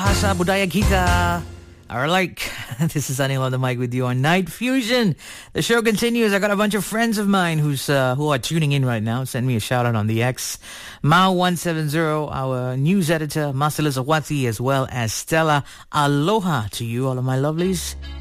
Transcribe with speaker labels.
Speaker 1: Bahasa Budaya Kita. Or like, this is Anil on the mic with you on Night Fusion. The show continues. I got a bunch of friends of mine who are tuning in right now. Send me a shout out on the X. Mao170, our news editor, Marcela Zawati, as well as Stella. Aloha to you, all of my lovelies.